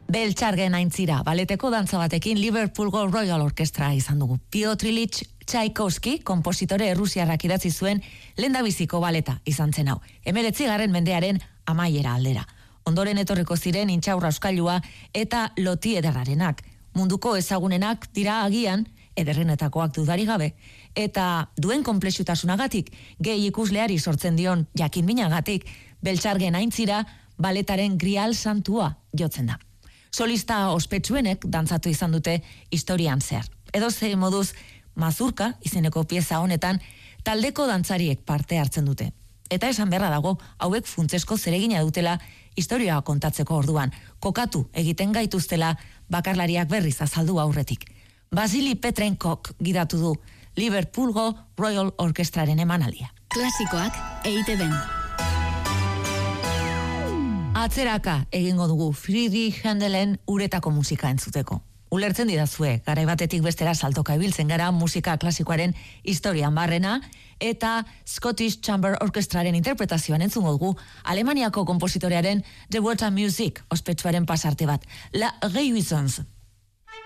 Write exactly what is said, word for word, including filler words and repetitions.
Beltxargen aintzira, baleteko dantza batekin Liverpoolgo Royal Orchestra izan dugu. Piotr Ilich Tchaikovsky, kompositore errusiarrak idatzi zuen lehendabiziko baleta izan zen hau. Hemeretzigarren mendearen amaiera aldera. Ondoren etorriko ziren intxaurra euskailua eta loti ederrarenak. Munduko ezagunenak dira agian, ederrenetakoak dudari gabe, eta duen konplexutasunagatik, gehi ikusleari sortzen dion jakin minagatik, Beltxargen aintzira baletaren grial santua jotzen da. Solista ospetsuenek dantzatu izan dute historian zer. Edo ze moduz, mazurka izeneko pieza honetan taldeko dantzariek parte hartzen dute. Eta esan beharra dago, hauek funtsesko zeregina dutela historia kontatzeko orduan, kokatu egiten gaituztela bakarlariak berriz azaldu aurretik. Vasili Petrenkok gidatu du Liverpoolgo Royal Orchestraren emanaldia. Klasikoak E I Te Ben. Atzeraka egingo dugu Friedrich Händelen uretako musika entzuteko. Ulertzen didazue, garai batetik bestera saltoka ibiltzen gara musika klasikoaren historian barrena, eta Scottish Chamber Orchestraren interpretazioan entzungo dugu Alemaniako kompositorearen The Water Music ospetsuaren pasarte bat, La Réjouissance.